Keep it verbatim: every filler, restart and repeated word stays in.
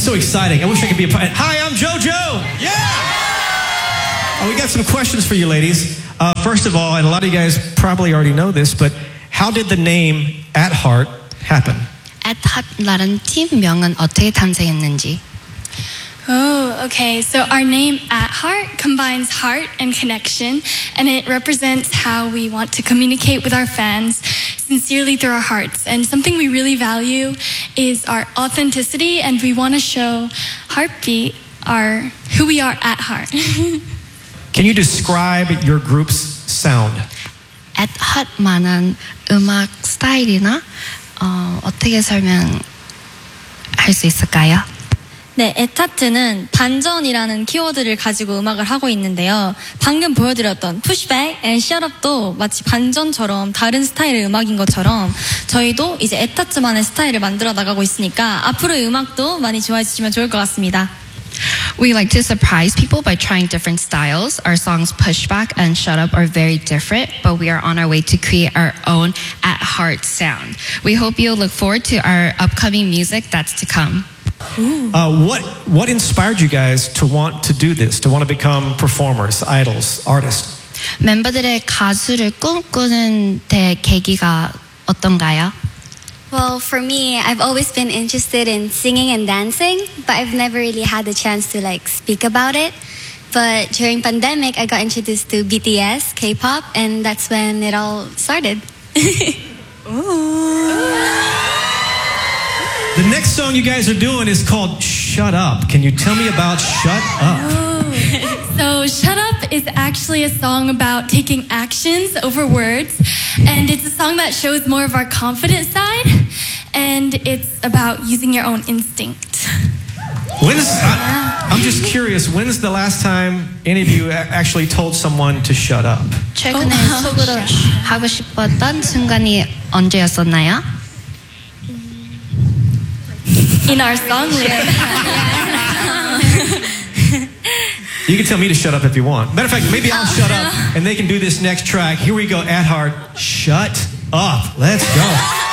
so exciting. I wish I could be a part. Hi, I'm JoJo. Yeah. Oh, we got some questions for you, ladies. Uh, first of all, and a lot of you guys probably already know this, but how did the name At Heart happen? At Heart라는 팀명은 어떻게 탄생했는지. Oh, okay. So our name At Heart combines heart and connection, and it represents how we want to communicate with our fans sincerely through our hearts. And something we really value is our authenticity, and we want to show Heartbeat our who we are at heart. Can you describe your group's sound? At Heart만한 음악 스타일이나 어, 어떻게 설명할 수 있을까요? 네, 에타트는 반전이라는 키워드를 가지고 음악을 하고 있는데요. 방금 보여드렸던 Pushback and Shut Up도 마치 반전처럼 다른 스타일의 음악인 것처럼 저희도 이제 에타트만의 스타일을 만들어 나가고 있으니까 앞으로의 음악도 많이 좋아해 주시면 좋을 것 같습니다. We like to surprise people by trying different styles. Our songs Pushback and Shut Up are very different, but we are on our way to create our own At Heart sound. We hope you'll look forward to our upcoming music that's to come. Uh, what what inspired you guys to want to do this, to want to become performers, idols, artists? 멤버들의 가수를 꿈꾸는 데 계기가 어떤가요? Well, for me, I've always been interested in singing and dancing, but I've never really had the chance to like speak about it. But during pandemic, I got introduced to B T S, K-pop, and that's when it all started. The next song you guys are doing is called Shut Up. Can you tell me about Shut Up? Oh. So Shut Up is actually a song about taking actions over words, and it's a song that shows more of our confident side, and it's about using your own instinct. When's, I, I'm just curious, when's the last time any of you actually told someone to shut up? 최근에 속으로 하고 싶었던 순간이 언제였었나요? In our song lyrics. You can tell me to shut up if you want. Matter of fact, maybe I'll shut up and they can do this next track. Here we go, At Heart, Shut Up. Let's go.